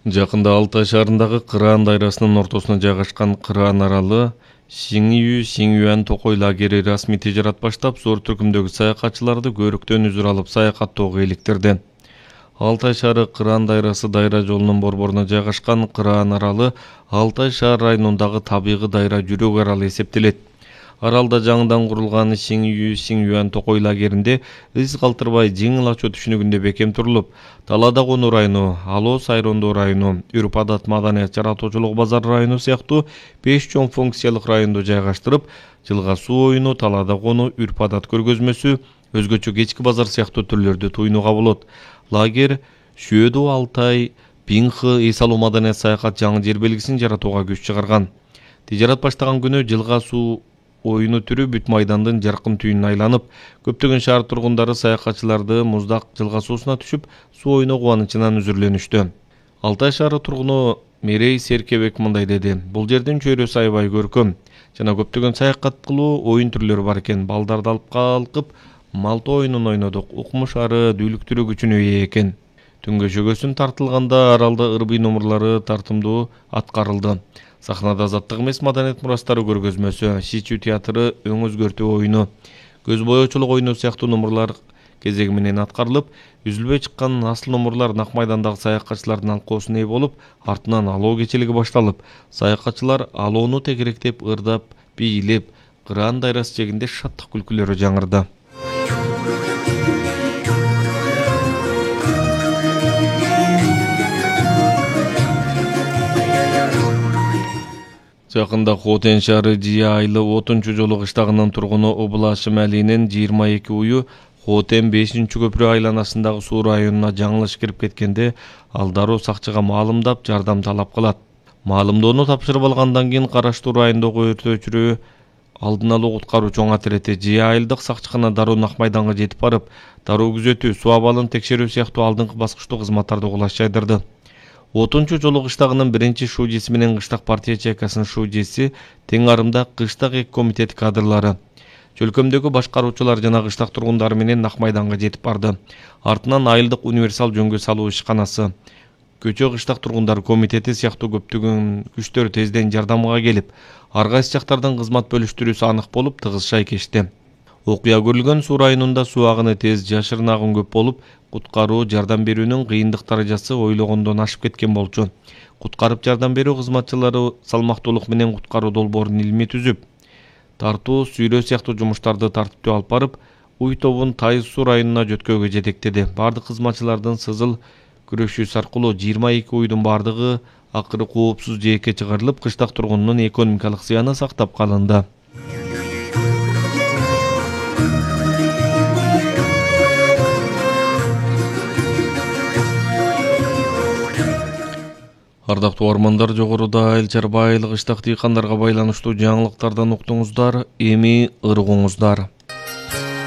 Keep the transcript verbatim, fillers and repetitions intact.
Жакында Алтай шаарындагы Кыраан дайрасынын ортосуна жайгашкан Кыраан аралы Сиңүү-Сиңүүан токой лагери расмий тижарат баштап, зор түркүмдөгү саякатчыларды көрүктөн үзүр алып саякаттоого иликтирди. Алтай шаары Кыраан дайрасы дайра жолунун борборуна жайгашкан Кыраан аралы Алтай шаар районундагы табигый дайра жүрөк аралы эсептелет. Аралда жаңыдан курулган Сиңүү-Сиңүүан токой лагеринде из калтырбай жеңил ачуу түшүнүгүндө бекем турулуп, Талаада Конуу району, Алоо Сайрондоо району, Үрп-адат маданият жаратуучулук базар району сыяктуу беш чоң функциялык районду жайгаштырып, жылга суу оюну, Талаада Конуу, Үрп-адат көргөзмөсү, өзгөчө кечки базар сыяктуу түрлөрдү туйнууга болот. Лагер Шүйөдө Алтай, Пинхы, эс алуу маданият саякат жаңы жер белгисин жаратууга күч чыгарган. Тижарат баштаган күнү жылга суу оюну түрү бүт майдандын жаркын түйүнүн айланып, көптөгөн шаар тургундары саякатчыларды муздак жылга суусуна түшүп, суу оюну кубанычынан үзүрленүштү. Алтай шаары тургуну Мерей Серкебек мындай деди: "Бул жердин чөйрөсү аябай көркөм жана көптөгөн саякат кылуу оюн түрлөрү бар экен. Балдарды алып калкып, малта оюнун ойнодук. Укмуш ары дүүлүктүрүү күчүнө ээ экен. Түнгө шөгөсүн тартылганда аралда ырбый номурлары тартымдуу аткарылды. Сахнада азаттык эмес маданият мурастары көргөзмөсү, Шичүү театры өң өзгөртүү оюну, көз боечулук оюну сыяктуу номурлар кезеги менен аткарылып, үзүлбөй чыккан асыл номурлар нак майдандагы саякатчылардын алкоосуна ээ болуп, артынан алоо кечилиги башталып, саякатчылар алоону тегеректеп, ырдап, бийлеп, Кыраан дайрасы жегинде шаттык күлкүлөрү жаңырды. Жакында Хотен шаары Жия айылы отунчу жолу кыштагынын тургуну Облашым Алинин жыйырма эки уyu Хотен бешинчи көпүрө айланасындагы суу районуна жаңылыш кирип кеткенде, ал дароо сакчыга маалымдап, жардам талап кылат. Маалымдоону тапшырып алгандан кийин караштуу райондогу өрт өчүрүү алдын алуу куткаруу чоң атирети Жия айылдык сакчыкана дароо нак майданга жетип барып, дароо күзөтүү, суу абалын текшерүү сыяктуу алдыңкы баскычтуу кызматтарды кулаш жайдырды. отунчу жолу кыштагынын биринчи шужеси менен кыштак партия чайкасынын шужеси, тең арымда кыштак эки комитет кадрлары, чөлкөмдөгү башкаруучулар жана кыштак тургундары менен нак майданга жетип барды. Артынан айылдык универсал жөнгө салуу ишканасы, көчө кыштак тургундары комитети сыяктуу көптөгөн күчтөр тезден жардамга келип, ар кайсы жактардан кызмат бөлүштүрүүсү анык болуп, тыгыз шайкешти. Окуя көрүлгөн суу районунда суу агыны тез, жашырын агым көп болуп, куткаруу, жардам берүүнүн кыйындык даражасы ойлогондон ашып кеткен болчу. Куткарып жардам берүү кызматчылары салмактуулук менен куткаруу долбоорун илмий түзүп, тартуу, сүйрөө сыяктуу жумуштарды тартиптүү алып барып, уй тобун Тайыз суу районуна жөткөөгө жетектеди. Бардык кызматчылардын сызыл күрөшүүсү аркылуу жыйырма эки уйдун бардыгы акыры коопсуз жээкке чыгарылып, кыштак тургунунун экономикалык зыяны сактап калынды. Ардактуу армандар, жогоруда Айыл Чарба айылы кыштак дыйкандарга байланыштуу жаңылыктардан уктуңуздар, эми ыргуңуздар.